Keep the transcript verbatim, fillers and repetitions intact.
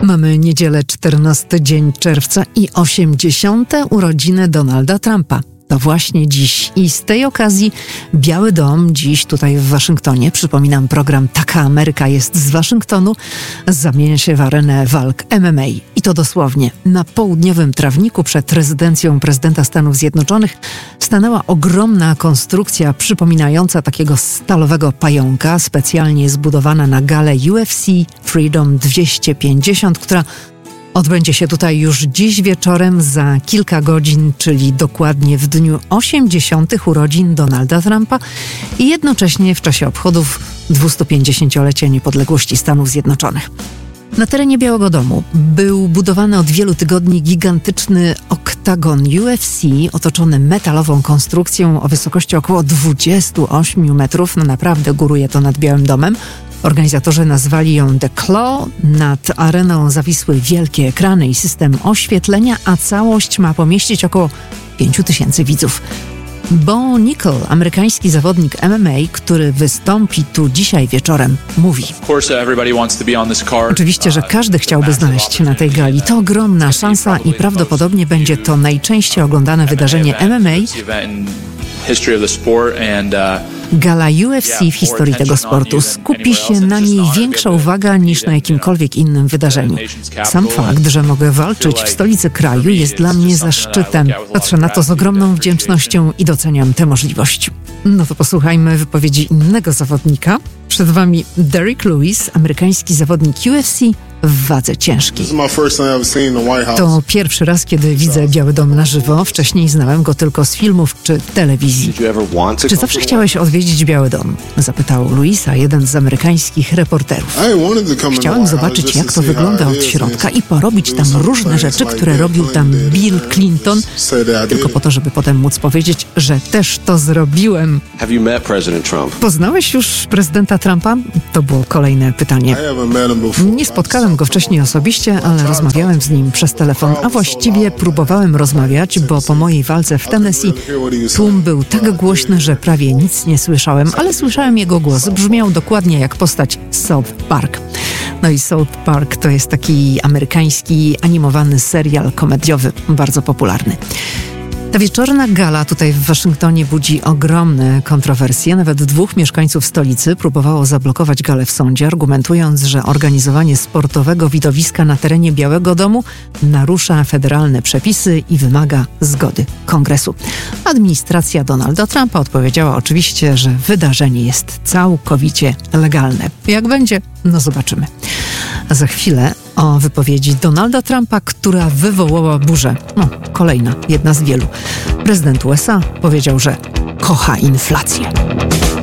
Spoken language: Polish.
Mamy niedzielę, czternasty dzień czerwca i osiemdziesiąte urodziny Donalda Trumpa. To właśnie dziś i z tej okazji Biały Dom dziś tutaj w Waszyngtonie, przypominam, program Taka Ameryka jest z Waszyngtonu, zamienia się w arenę walk M M A. I to dosłownie. Na południowym trawniku przed rezydencją prezydenta Stanów Zjednoczonych stanęła ogromna konstrukcja przypominająca takiego stalowego pająka, specjalnie zbudowana na galę U F C Freedom dwieście pięćdziesiąt, która odbędzie się tutaj już dziś wieczorem za kilka godzin, czyli dokładnie w dniu osiemdziesiątych urodzin Donalda Trumpa i jednocześnie w czasie obchodów dwustupięćdziesięciolecia niepodległości Stanów Zjednoczonych. Na terenie Białego Domu był budowany od wielu tygodni gigantyczny oktagon U F C otoczony metalową konstrukcją o wysokości około dwudziestu ośmiu metrów. No naprawdę góruje to nad Białym Domem. Organizatorzy nazwali ją The Claw. Nad areną zawisły wielkie ekrany i system oświetlenia, a całość ma pomieścić około pięciu tysięcy widzów. Bo Nickel, amerykański zawodnik M M A, który wystąpi tu dzisiaj wieczorem, mówi: Oczywiście, że każdy chciałby znaleźć się na tej gali. To ogromna szansa i prawdopodobnie będzie to najczęściej oglądane wydarzenie M M A. Gala U F C w historii tego sportu. Skupi się na niej większa uwaga niż na jakimkolwiek innym wydarzeniu. Sam fakt, że mogę walczyć w stolicy kraju, jest dla mnie zaszczytem. Patrzę na to z ogromną wdzięcznością i doceniam tę możliwość. No to posłuchajmy wypowiedzi innego zawodnika. Przed wami Derrick Lewis, amerykański zawodnik U F C w wadze ciężkiej. To pierwszy raz, kiedy widzę Biały Dom na żywo. Wcześniej znałem go tylko z filmów czy telewizji. Czy zawsze chciałeś odwiedzić Biały Dom? Zapytał Louisa, jeden z amerykańskich reporterów. Chciałem zobaczyć, jak to wygląda od środka i porobić tam różne rzeczy, które robił tam Bill Clinton, tylko po to, żeby potem móc powiedzieć, że też to zrobiłem. Poznałeś już prezydenta Trumpa? To było kolejne pytanie. Nie spotkałem go wcześniej osobiście, ale rozmawiałem z nim przez telefon, a właściwie próbowałem rozmawiać, bo po mojej walce w Tennessee tłum był tak głośny, że prawie nic nie słyszałem, ale słyszałem jego głos. Brzmiał dokładnie jak postać z South Park. No i South Park to jest taki amerykański animowany serial komediowy, bardzo popularny. Ta wieczorna gala tutaj w Waszyngtonie budzi ogromne kontrowersje. Nawet dwóch mieszkańców stolicy próbowało zablokować galę w sądzie, argumentując, że organizowanie sportowego widowiska na terenie Białego Domu narusza federalne przepisy i wymaga zgody Kongresu. Administracja Donalda Trumpa odpowiedziała oczywiście, że wydarzenie jest całkowicie legalne. Jak będzie? No zobaczymy. A za chwilę o wypowiedzi Donalda Trumpa, która wywołała burzę. No, kolejna, jedna z wielu. Prezydent U S A powiedział, że kocha inflację.